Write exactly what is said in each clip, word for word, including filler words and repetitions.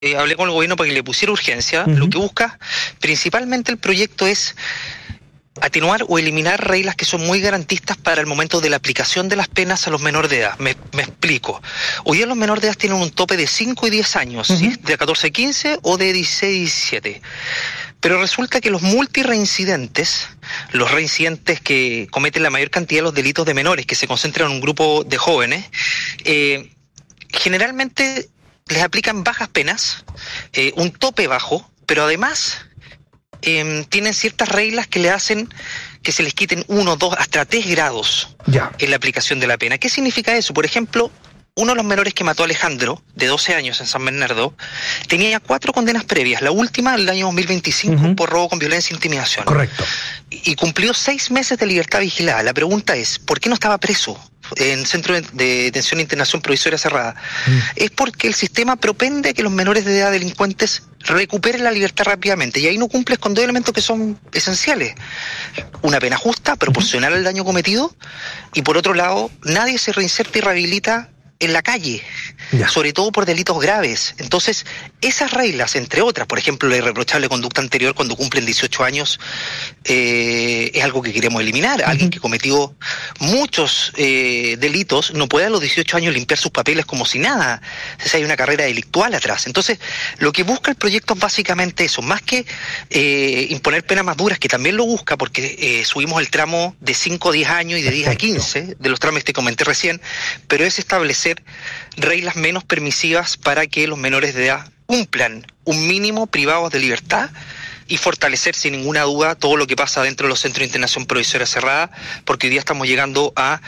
Eh, hablé con el gobierno para que le pusiera urgencia. Uh-huh. Lo que busca principalmente el proyecto es atenuar o eliminar reglas que son muy garantistas para el momento de la aplicación de las penas a los menores de edad. Me, me explico. Hoy día los menores de edad tienen un tope de cinco y diez años, uh-huh. ¿sí? De catorce a quince o de dieciséis a diecisiete. Pero resulta que los multireincidentes, los reincidentes que cometen la mayor cantidad de los delitos de menores, que se concentran en un grupo de jóvenes, eh, generalmente les aplican bajas penas, eh, un tope bajo, pero además eh, tienen ciertas reglas que le hacen que se les quiten uno, dos, hasta tres grados ya. En la aplicación de la pena. ¿Qué significa eso? Por ejemplo, uno de los menores que mató a Alejandro, de doce años en San Bernardo, tenía ya cuatro condenas previas, la última en el año dos mil veinticinco uh-huh. por robo con violencia e intimidación. Correcto. Y cumplió seis meses de libertad vigilada. La pregunta es, ¿por qué no estaba preso en Centro de Detención e Internación Provisoria Cerrada? Mm. Es porque el sistema propende a que los menores de edad delincuentes recuperen la libertad rápidamente, y ahí no cumples con dos elementos que son esenciales: una pena justa, proporcional al daño cometido, y por otro lado, nadie se reinserta y rehabilita en la calle, ya. Sobre todo por delitos graves. Entonces, esas reglas, entre otras, por ejemplo, la irreprochable conducta anterior cuando cumplen dieciocho años, eh, es algo que queremos eliminar. Uh-huh. Alguien que cometió muchos eh, delitos no puede a los dieciocho años limpiar sus papeles como si nada. Entonces, hay una carrera delictual atrás. Entonces, lo que busca el proyecto es básicamente eso, más que eh, imponer penas más duras, que también lo busca, porque eh, subimos el tramo de cinco a diez años y de diez a quince, de los tramos que comenté recién, pero es establecer reglas menos permisivas para que los menores de edad cumplan un mínimo privados de libertad y fortalecer sin ninguna duda todo lo que pasa dentro de los centros de internación provisoria cerrada, porque hoy día estamos llegando a,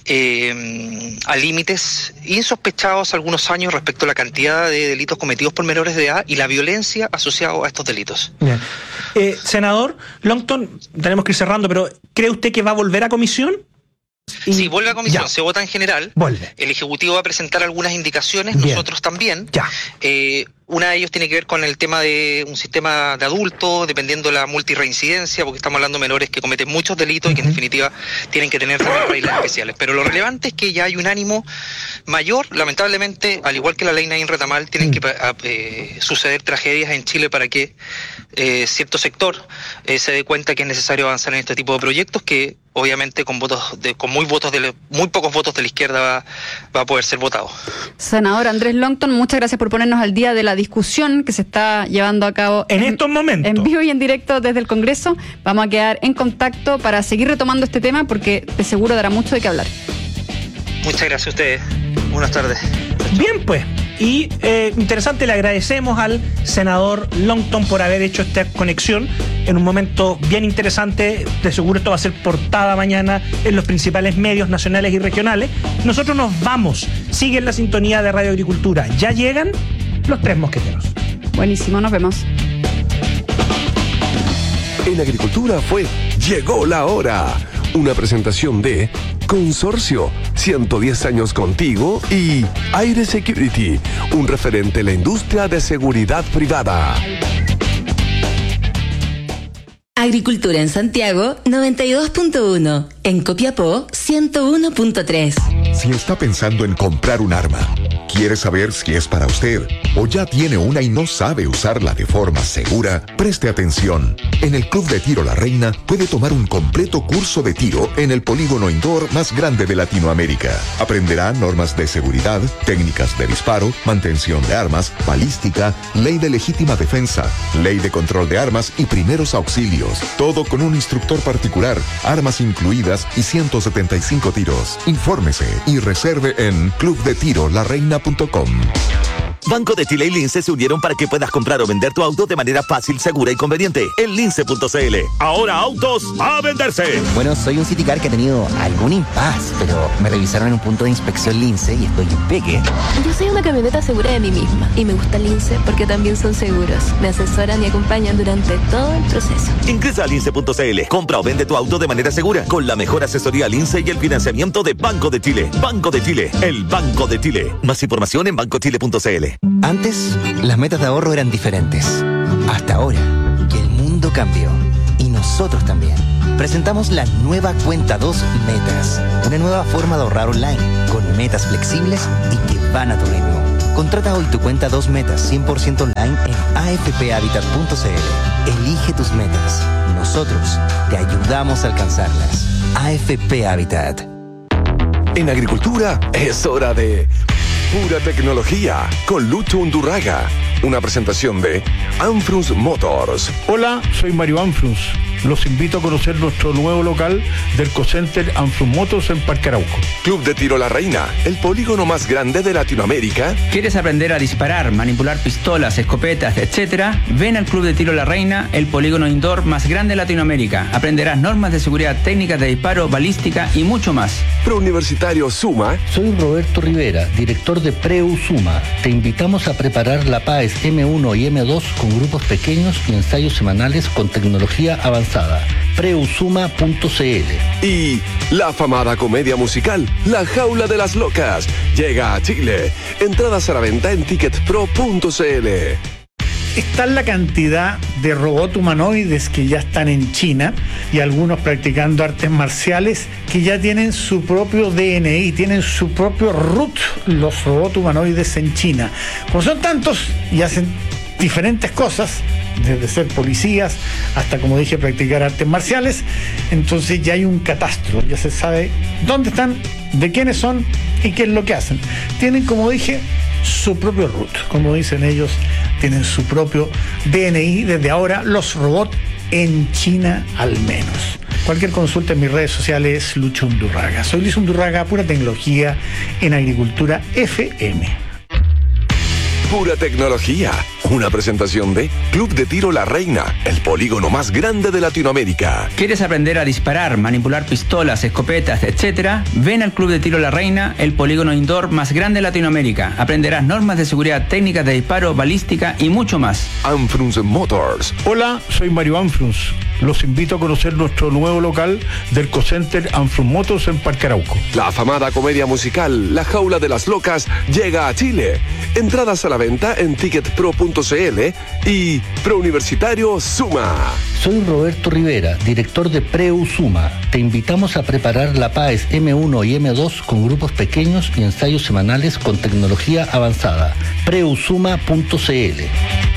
eh, a límites insospechados algunos años respecto a la cantidad de delitos cometidos por menores de edad y la violencia asociada a estos delitos. Bien. Eh, senador Longton, tenemos que ir cerrando, pero ¿cree usted que va a volver a comisión? Y sí, vuelve a comisión, ya. Se vota en general. Vuelve. El Ejecutivo va a presentar algunas indicaciones, Bien. Nosotros también. Ya. Eh, una de ellas tiene que ver con el tema de un sistema de adultos, dependiendo de la multirreincidencia, porque estamos hablando de menores que cometen muchos delitos uh-huh. y que en definitiva tienen que tener también reglas especiales. Pero lo relevante es que ya hay un ánimo mayor, lamentablemente, al igual que la ley Nain Retamal, tienen uh-huh. que a, eh, suceder tragedias en Chile para que eh, cierto sector eh, se dé cuenta que es necesario avanzar en este tipo de proyectos que obviamente con votos de, con muy votos de muy pocos votos de la izquierda va, va a poder ser votado. Senador Andrés Longton, muchas gracias por ponernos al día de la discusión que se está llevando a cabo en, en estos momentos, en vivo y en directo desde el Congreso. Vamos a quedar en contacto para seguir retomando este tema, porque de seguro dará mucho de qué hablar. Muchas gracias a ustedes. Buenas tardes. Bien, pues. Y eh, interesante, le agradecemos al senador Longton por haber hecho esta conexión en un momento bien interesante. De seguro esto va a ser portada mañana en los principales medios nacionales y regionales. Nosotros nos vamos. Sigue en la sintonía de Radio Agricultura. Ya llegan los tres mosqueteros. Buenísimo, nos vemos. En Agricultura fue Llegó la Hora. Una presentación de Consorcio, ciento diez años contigo, y Aire Security, un referente en la industria de seguridad privada. Agricultura en Santiago, noventa y dos punto uno. En Copiapó, ciento uno punto tres. Si está pensando en comprar un arma, quiere saber si es para usted o ya tiene una y no sabe usarla de forma segura, preste atención. En el Club de Tiro La Reina puede tomar un completo curso de tiro en el polígono indoor más grande de Latinoamérica. Aprenderá normas de seguridad, técnicas de disparo, mantención de armas, balística, ley de legítima defensa, ley de control de armas y primeros auxilios. Todo con un instructor particular, armas incluidas y ciento setenta y cinco tiros. Infórmese y reserve en club de tiro la reina punto com. Banco de Chile y Lince se unieron para que puedas comprar o vender tu auto de manera fácil, segura y conveniente. En lince punto c l. Ahora autos a venderse. Bueno, soy un Citicar que ha tenido algún impas, pero me revisaron en un punto de inspección Lince y estoy en peque. Yo soy una camioneta segura de mí misma y me gusta Lince porque también son seguros. Me asesoran y acompañan durante todo el proceso. Ingresa a lince punto c l. Compra o vende tu auto de manera segura con la mejor asesoría Lince y el financiamiento de Banco de Chile. Banco de Chile, el Banco de Chile. Más información en banco chile punto c l. Antes, las metas de ahorro eran diferentes. Hasta ahora, que el mundo cambió. Y nosotros también. Presentamos la nueva Cuenta dos Metas. Una nueva forma de ahorrar online, con metas flexibles y que van a tu ritmo. Contrata hoy tu cuenta dos metas cien por ciento online en a f p habitat punto c l. Elige tus metas. Nosotros te ayudamos a alcanzarlas. A F P Habitat. En agricultura es hora de pura tecnología con Lucho Undurraga. Una presentación de Anfrus Motors. Hola, soy Mario Anfrus. Los invito a conocer nuestro nuevo local del Cocenter Anfrus Motors en Parque Arauco. Club de Tiro La Reina, el polígono más grande de Latinoamérica. ¿Quieres aprender a disparar, manipular pistolas, escopetas, etcétera? Ven al Club de Tiro La Reina, el polígono indoor más grande de Latinoamérica. Aprenderás normas de seguridad, técnicas de disparo, balística y mucho más. Prouniversitario Suma. Soy Roberto Rivera, director de Preu Suma. Te invitamos a preparar la P A E S eme uno y eme dos con grupos pequeños y ensayos semanales con tecnología avanzada. preusuma punto c l. Y la afamada comedia musical La Jaula de las Locas llega a Chile. Entradas a la venta en ticket pro punto c l. Está la cantidad de robots humanoides que ya están en China y algunos practicando artes marciales que ya tienen su propio D N I, tienen su propio root, los robots humanoides en China. Como son tantos y hacen diferentes cosas, desde ser policías hasta, como dije, practicar artes marciales, entonces ya hay un catastro, ya se sabe dónde están, de quiénes son y qué es lo que hacen. Tienen, como dije, su propio root, como dicen ellos, tienen su propio D N I desde ahora, los robots en China al menos. Cualquier consulta en mis redes sociales, Lucho Undurraga. Soy Luis Undurraga, pura tecnología en agricultura F M. Pura tecnología. Una presentación de Club de Tiro La Reina, el polígono más grande de Latinoamérica. ¿Quieres aprender a disparar, manipular pistolas, escopetas, etcétera? Ven al Club de Tiro La Reina, el polígono indoor más grande de Latinoamérica. Aprenderás normas de seguridad, técnicas de disparo, balística y mucho más. Anfrus Motors. Hola, soy Mario Anfrus. Los invito a conocer nuestro nuevo local del Cocenter Anfrus Motors en Parque Arauco. La afamada comedia musical La Jaula de las Locas llega a Chile. Entradas a la venta en ticket pro punto c l y Prouniversitario Suma. Soy Roberto Rivera, director de Preu Suma. Te invitamos a preparar la P A E S eme uno y eme dos con grupos pequeños y ensayos semanales con tecnología avanzada. preusuma punto c l.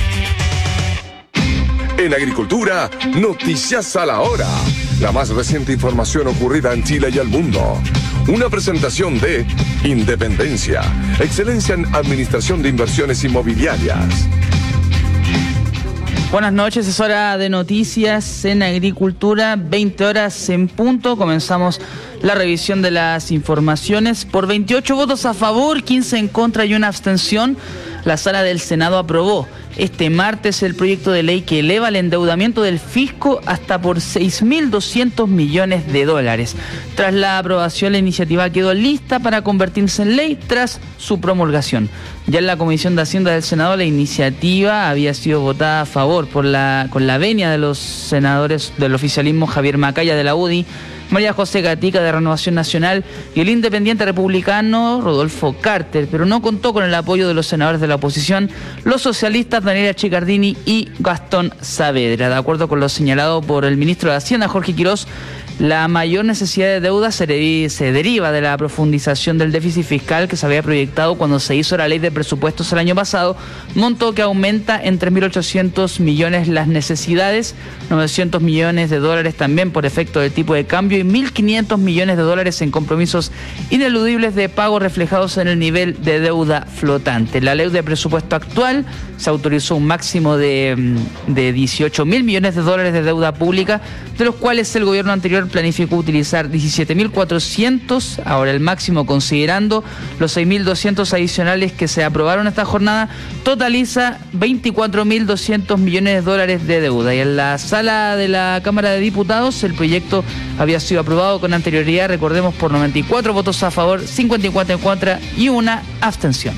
En agricultura, noticias a la hora. La más reciente información ocurrida en Chile y el mundo. Una presentación de Independencia, excelencia en administración de inversiones inmobiliarias. Buenas noches, es hora de noticias en agricultura, veinte horas en punto. Comenzamos la revisión de las informaciones. Por veintiocho votos a favor, quince en contra y una abstención, la Sala del Senado aprobó este martes el proyecto de ley que eleva el endeudamiento del fisco hasta por seis mil doscientos millones de dólares. Tras la aprobación, la iniciativa quedó lista para convertirse en ley tras su promulgación. Ya en la Comisión de Hacienda del Senado, la iniciativa había sido votada a favor por la, con la venia de los senadores del oficialismo Javier Macaya de la U D I, María José Gatica de Renovación Nacional y el independiente republicano Rodolfo Carter, pero no contó con el apoyo de los senadores de la oposición, los socialistas Daniela Chicardini y Gastón Saavedra. De acuerdo con lo señalado por el ministro de Hacienda, Jorge Quirós, la mayor necesidad de deuda se, de, se deriva de la profundización del déficit fiscal que se había proyectado cuando se hizo la ley de presupuestos el año pasado, monto que aumenta en tres mil ochocientos millones las necesidades, novecientos millones de dólares también por efecto del tipo de cambio y mil quinientos millones de dólares en compromisos ineludibles de pago reflejados en el nivel de deuda flotante. La ley de presupuesto actual se autorizó un máximo de, de dieciocho mil millones de dólares de deuda pública, de los cuales el gobierno anterior planificó utilizar diecisiete mil cuatrocientos, ahora el máximo considerando los seis mil doscientos adicionales que se aprobaron esta jornada, totaliza veinticuatro mil doscientos millones de dólares de deuda. Y en la sala de la Cámara de Diputados el proyecto había sido aprobado con anterioridad, recordemos, por noventa y cuatro votos a favor, cincuenta y cuatro en contra y una abstención.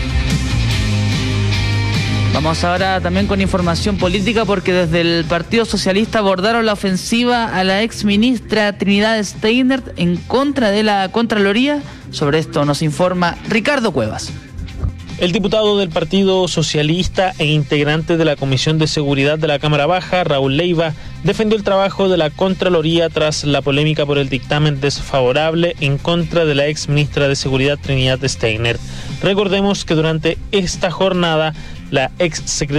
Vamos ahora también con información política porque desde el Partido Socialista abordaron la ofensiva a la ex ministra Trinidad Steiner en contra de la Contraloría. Sobre esto nos informa Ricardo Cuevas. El diputado del Partido Socialista e integrante de la Comisión de Seguridad de la Cámara Baja, Raúl Leiva, defendió el trabajo de la Contraloría tras la polémica por el dictamen desfavorable en contra de la ex ministra de Seguridad Trinidad Steiner. Recordemos que durante esta jornada la ex secretaria